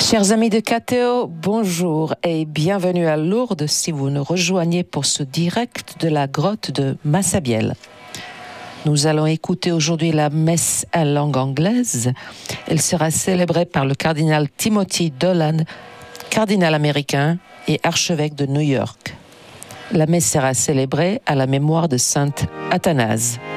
Chers amis de KTO, bonjour et bienvenue à Lourdes si vous nous rejoignez pour ce direct de la grotte de Massabielle. Nous allons écouter aujourd'hui la messe à langue anglaise. Elle sera célébrée par le cardinal Timothy Dolan, cardinal américain et archevêque de New York. La messe sera célébrée à la mémoire de sainte Athanase.